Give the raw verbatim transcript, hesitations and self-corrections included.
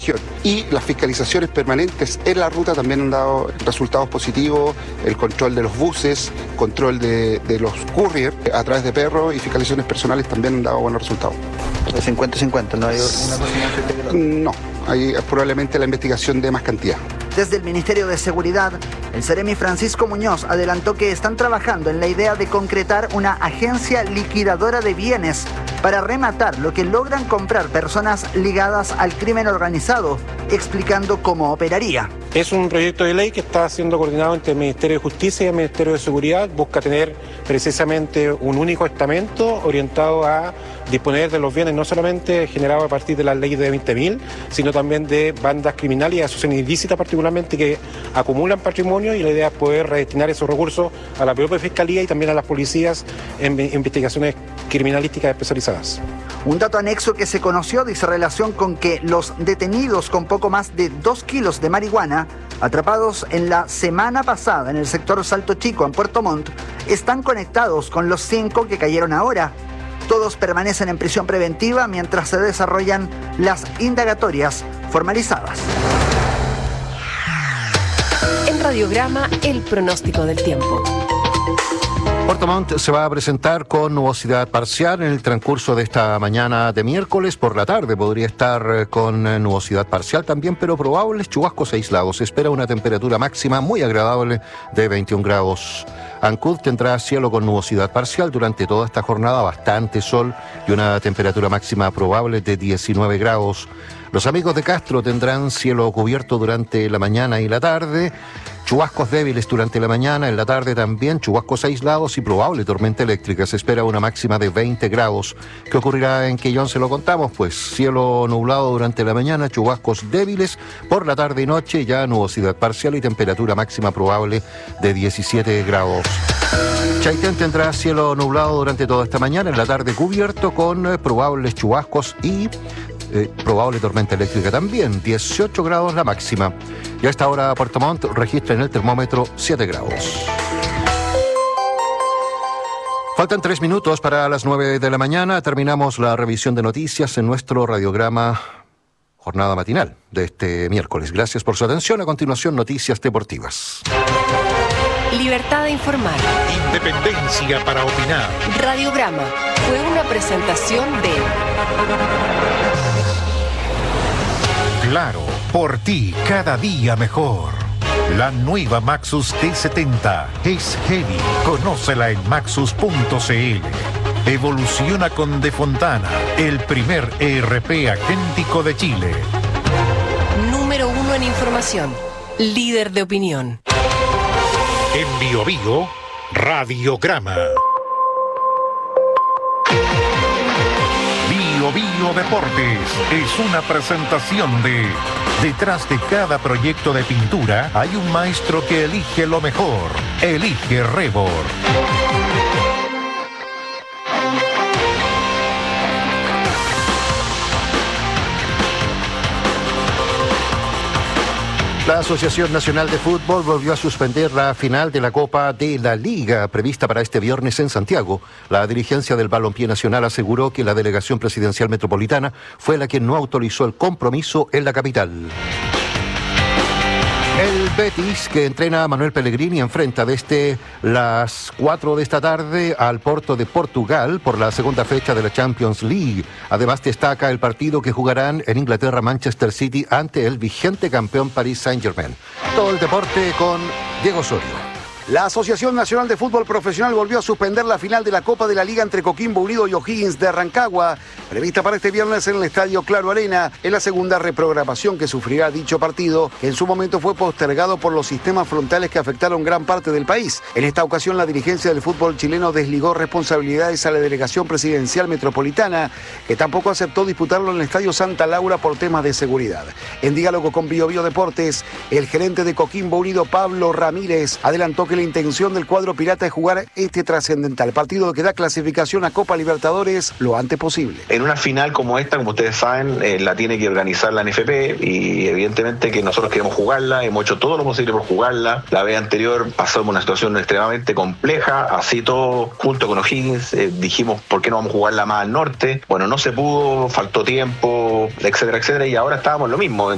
región. Y las fiscalizaciones permanentes en la ruta también han dado resultados positivos, el control de los buses, control de, de los couriers a través de perros y fiscalizaciones personales también han dado buenos resultados. cincuenta y cincuenta, ¿no hay una cosa más? No, hay probablemente la investigación de más cantidad. Desde el Ministerio de Seguridad, el Seremi Francisco Muñoz adelantó que están trabajando en la idea de concretar una agencia liquidadora de bienes para rematar lo que logran comprar personas ligadas al crimen organizado, explicando cómo operaría. Es un proyecto de ley que está siendo coordinado entre el Ministerio de Justicia y el Ministerio de Seguridad. Busca tener precisamente un único estamento orientado a disponer de los bienes no solamente generados a partir de la ley de veinte mil, sino también de bandas criminales y asociaciones ilícitas particularmente que acumulan patrimonio, y la idea es poder redestinar esos recursos a la propia Fiscalía y también a las policías en investigaciones criminalísticas especializadas. Un dato anexo que se conoció dice relación con que los detenidos con poco más de dos kilos de marihuana atrapados en la semana pasada en el sector Salto Chico en Puerto Montt están conectados con los cinco que cayeron ahora. Todos permanecen en prisión preventiva mientras se desarrollan las indagatorias formalizadas. En Radiograma, el pronóstico del tiempo. Puerto Montt se va a presentar con nubosidad parcial en el transcurso de esta mañana de miércoles. Por la tarde podría estar con nubosidad parcial también, pero probables chubascos aislados. Se espera una temperatura máxima muy agradable de veintiún grados. Ancud tendrá cielo con nubosidad parcial durante toda esta jornada, bastante sol y una temperatura máxima probable de diecinueve grados. Los amigos de Castro tendrán cielo cubierto durante la mañana y la tarde. Chubascos débiles durante la mañana, en la tarde también chubascos aislados y probable tormenta eléctrica. Se espera una máxima de veinte grados. ¿Qué ocurrirá en Quillón? Se lo contamos, pues cielo nublado durante la mañana, chubascos débiles por la tarde y noche, ya nubosidad parcial y temperatura máxima probable de diecisiete grados. Chaitén tendrá cielo nublado durante toda esta mañana, en la tarde cubierto con eh, probables chubascos y eh, probable tormenta eléctrica también, dieciocho grados la máxima. Y a esta hora Puerto Montt registra en el termómetro siete grados. Faltan tres minutos para las nueve de la mañana. Terminamos la revisión de noticias en nuestro radiograma jornada matinal de este miércoles. Gracias por su atención. A continuación, noticias deportivas. Libertad de informar. Independencia para opinar. Radiograma fue una presentación de... Claro, por ti cada día mejor. La nueva Maxus T setenta es heavy. Conócela en maxus punto c l. Evoluciona con De Fontana, el primer E R P agéntico de Chile. Número uno en información. Líder de opinión. En Bio Bio, Radiograma. Bio Bio Deportes es una presentación de... Detrás de cada proyecto de pintura hay un maestro que elige lo mejor. Elige Rebor. La Asociación Nacional de Fútbol volvió a suspender la final de la Copa de la Liga prevista para este viernes en Santiago. La dirigencia del Balompié Nacional aseguró que la delegación presidencial metropolitana fue la que no autorizó el compromiso en la capital. El Betis, que entrena a Manuel Pellegrini, enfrenta desde las cuatro de esta tarde al Porto de Portugal por la segunda fecha de la Champions League. Además destaca el partido que jugarán en Inglaterra Manchester City ante el vigente campeón Paris Saint-Germain. Todo el deporte con Diego Osorio. La Asociación Nacional de Fútbol Profesional volvió a suspender la final de la Copa de la Liga entre Coquimbo Unido y O'Higgins de Rancagua, prevista para este viernes en el Estadio Claro Arena, en la segunda reprogramación que sufrirá dicho partido, que en su momento fue postergado por los sistemas frontales que afectaron gran parte del país. En esta ocasión, la dirigencia del fútbol chileno desligó responsabilidades a la delegación presidencial metropolitana, que tampoco aceptó disputarlo en el Estadio Santa Laura por temas de seguridad. En diálogo con Bio Bio Deportes, el gerente de Coquimbo Unido, Pablo Ramírez, adelantó que la intención del cuadro pirata es jugar este trascendental partido que da clasificación a Copa Libertadores lo antes posible. En una final como esta, como ustedes saben, eh, la tiene que organizar la N F P y evidentemente que nosotros queremos jugarla, hemos hecho todo lo posible por jugarla. La vez anterior pasamos una situación extremadamente compleja, así todo junto con O'Higgins eh, dijimos por qué no vamos a jugarla más al norte. Bueno, no se pudo, faltó tiempo, etcétera, etcétera, y ahora estábamos en lo mismo.